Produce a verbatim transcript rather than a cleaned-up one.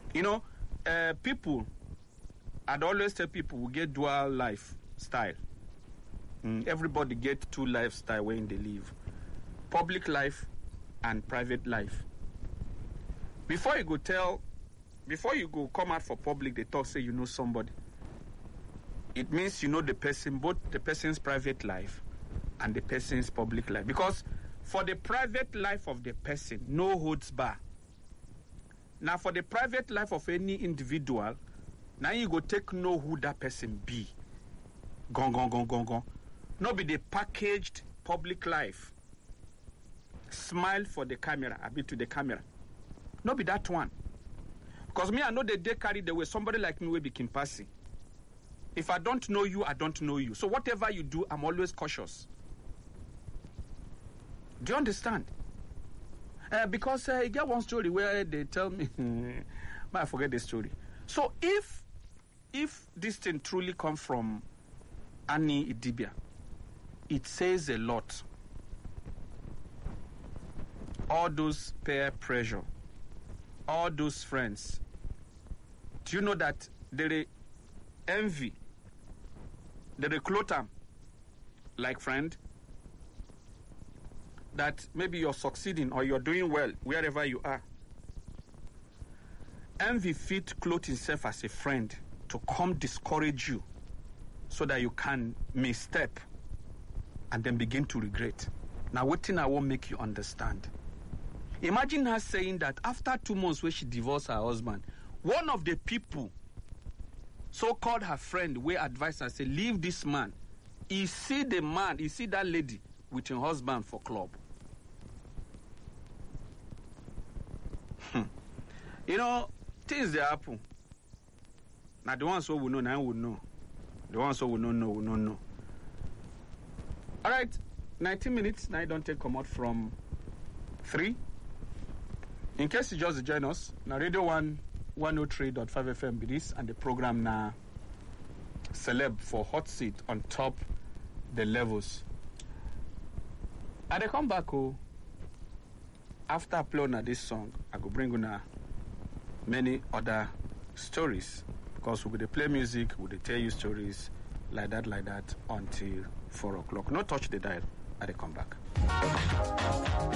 You know, uh, people, I'd always tell people we get dual lifestyle. Mm, everybody get two lifestyle when they live. Public life and private life. Before you go tell, before you go come out for public, they talk, say you know somebody. It means you know the person, both the person's private life and the person's public life. Because for the private life of the person, no holds bar. Now for the private life of any individual, now you go take know who that person be. Gong, gong, gong, gong, gong. No be the packaged public life. Smile for the camera, a bit to the camera. No be that one. Because me, I know that they carry the way somebody like me will be Kimpasi. If I don't know you, I don't know you. So whatever you do, I'm always cautious. Do you understand? Uh, because uh, I get one story where they tell me, but I forget the story. So if if this thing truly comes from Annie Idibia, it says a lot. All those peer pressure, all those friends. Do you know that they envy, they recruit them like friend? That maybe you're succeeding or you're doing well wherever you are. Envy fit clothe himself as a friend to come discourage you so that you can misstep and then begin to regret. Now, what thing I won't make you understand. Imagine her saying that after two months when she divorced her husband, one of the people, so-called her friend, where advised her, say, leave this man. He see the man, he see that lady with her husband for club. Hmm. You know, things they happen. Now the ones who will know, now will know. The ones who will not know, will not know. All right, nineteen minutes. Now I don't take come out from three. In case you just join us, now Radio One one oh three point five F M be this, and the program now celeb for hot seat on top the levels. And I come back, oh, after uploading this song, I go bring you many other stories. Because we're going to play music, we're going to tell you stories like that, like that, until four o'clock. No touch the dial. I come back.